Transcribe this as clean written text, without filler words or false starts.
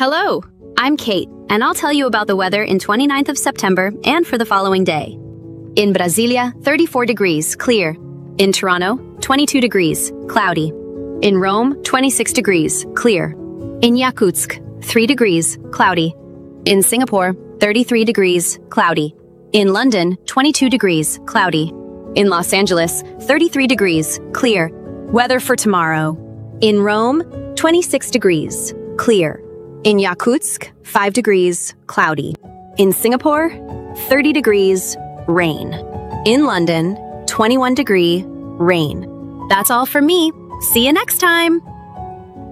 Hello, I'm Kate, and I'll tell you about the weather in 29th of September and for the following day. In Brasilia, 34 degrees, clear. In Toronto, 22 degrees, cloudy. In Rome, 26 degrees, clear. In Yakutsk, 3 degrees, cloudy. In Singapore, 33 degrees, cloudy. In London, 22 degrees, cloudy. In Los Angeles, 33 degrees, clear. Weather for tomorrow. In Rome, 26 degrees, clear. In Yakutsk, 5 degrees, cloudy. In Singapore, 30 degrees, rain. In London, 21 degree, rain. That's all for me. See you next time.